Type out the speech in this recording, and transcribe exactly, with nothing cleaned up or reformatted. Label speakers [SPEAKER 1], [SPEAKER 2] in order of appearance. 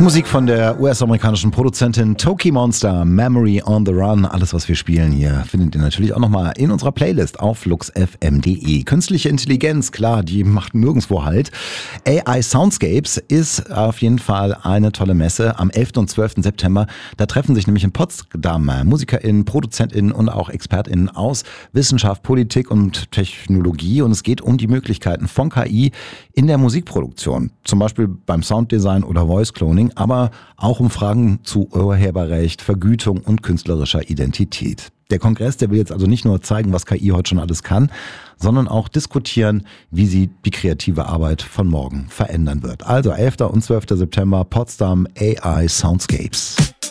[SPEAKER 1] Musik von der U S-amerikanischen Produzentin Toki Monster, Memory on the Run. Alles, was wir spielen hier, findet ihr natürlich auch nochmal in unserer Playlist auf luxfm punkt de. Künstliche Intelligenz, klar, die macht nirgendwo Halt. A I Soundscapes ist auf jeden Fall eine tolle Messe am elften und zwölften September. Da treffen sich nämlich in Potsdam MusikerInnen, ProduzentInnen und auch ExpertInnen aus Wissenschaft, Politik und Technologie. Und es geht um die Möglichkeiten von K I in der Musikproduktion. Zum Beispiel beim Sounddesign oder Voice Cloning, aber auch um Fragen zu Urheberrecht, Vergütung und künstlerischer Identität. Der Kongress, der will jetzt also nicht nur zeigen, was K I heute schon alles kann, sondern auch diskutieren, wie sie die kreative Arbeit von morgen verändern wird. Also elften und zwölften September, Potsdam A I Soundscapes.